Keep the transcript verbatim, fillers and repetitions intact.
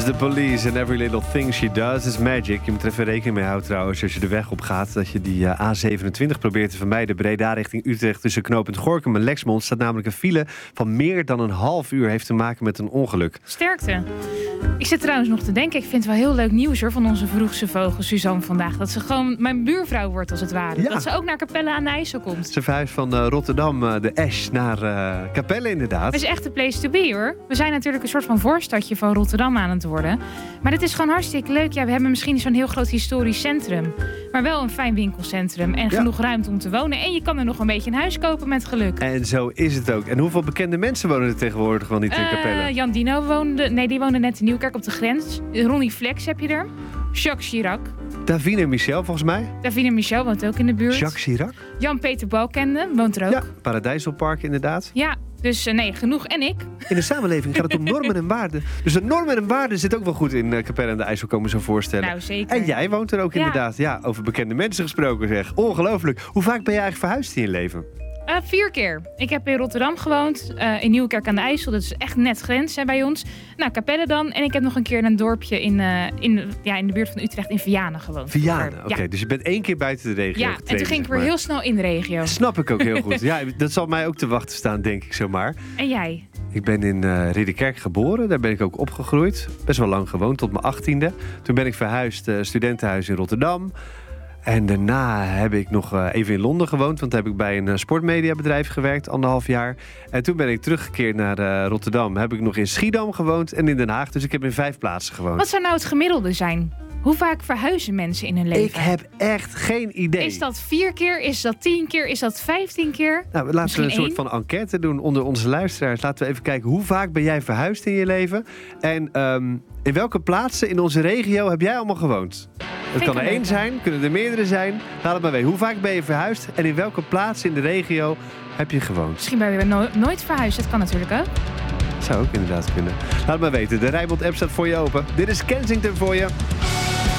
is The Police and Every Little Thing She Does is Magic. Je moet er even rekening mee houden trouwens als je de weg op gaat. Dat je die uh, A zevenentwintig probeert te vermijden. Breda richting Utrecht tussen knooppunt Gorinchem en Lexmond staat namelijk een file van meer dan een half uur. Heeft te maken met een ongeluk. Sterkte. Ik zit trouwens nog te denken, ik vind het wel heel leuk nieuws hoor, van onze vroegste vogel Suzanne vandaag. Dat ze gewoon mijn buurvrouw wordt als het ware. Ja. Dat ze ook naar Capelle aan de IJssel komt. Ze verhuist van uh, Rotterdam, uh, de Esch, naar uh, Capelle inderdaad. Het is echt de place to be hoor. We zijn natuurlijk een soort van voorstadje van Rotterdam aan het worden. Maar dit is gewoon hartstikke leuk. Ja, we hebben misschien zo'n heel groot historisch centrum. Maar wel een fijn winkelcentrum. En Ja. genoeg ruimte om te wonen. En je kan er nog een beetje een huis kopen met geluk. En zo is het ook. En hoeveel bekende mensen wonen er tegenwoordig wel niet in Capelle? Uh, Jan Dino woonde... Nee, die woonde net in Nieuwkerk op de grens. Ronnie Flex heb je er. Jacques Chirac. Davine en Michel volgens mij. Davine Michel woont ook in de buurt. Jacques Chirac. Jan-Peter Balkende woont er ook. Ja, Paradijsselpark inderdaad. Ja, dus uh, nee, genoeg. En ik. In de samenleving gaat het om normen en waarden. Dus de normen en waarden zit ook wel goed in uh, Capelle aan de IJssel, komen zo voorstellen. Nou, zeker. En jij woont er ook Ja. inderdaad. Ja, over bekende mensen gesproken zeg. Ongelooflijk. Hoe vaak ben je eigenlijk verhuisd in je leven? Uh, vier keer. Ik heb in Rotterdam gewoond, uh, in Nieuwkerk aan de IJssel. Dat is echt net grens hè, bij ons. Nou, Capelle dan. En ik heb nog een keer in een dorpje in, uh, in, ja, in de buurt van Utrecht in Vianen gewoond. Vianen, oké. Ja. Dus je bent één keer buiten de regio Ja, getreden, en toen ging ik zeg weer maar. heel snel in de regio. Snap ik ook heel goed. Ja, dat zal mij ook te wachten staan, denk ik zomaar. En jij? Ik ben in uh, Ridderkerk geboren. Daar ben ik ook opgegroeid. Best wel lang gewoond, tot mijn achttiende. Toen ben ik verhuisd, uh, studentenhuis in Rotterdam. En daarna heb ik nog uh, even in Londen gewoond. Want daar heb ik bij een uh, sportmediabedrijf gewerkt, anderhalf jaar. En toen ben ik teruggekeerd naar uh, Rotterdam. Heb ik nog in Schiedam gewoond en in Den Haag. Dus ik heb in vijf plaatsen gewoond. Wat zou nou het gemiddelde zijn? Hoe vaak verhuizen mensen in hun leven? Ik heb echt geen idee. Is dat vier keer? Is dat tien keer? Is dat vijftien keer? Nou, laten Misschien we een soort één? van enquête doen onder onze luisteraars. Laten we even kijken, hoe vaak ben jij verhuisd in je leven? En um, in welke plaatsen in onze regio heb jij allemaal gewoond? Het ik kan er een één leuke. zijn, kunnen er meerdere zijn. Laat het maar weten. Hoe vaak ben je verhuisd? En in welke plaatsen in de regio heb je gewoond? Misschien ben je no- nooit verhuisd. Dat kan natuurlijk ook. Dat zou ook inderdaad kunnen. Laat het maar weten. De Rijnmond app staat voor je open. Dit is Kensington voor je.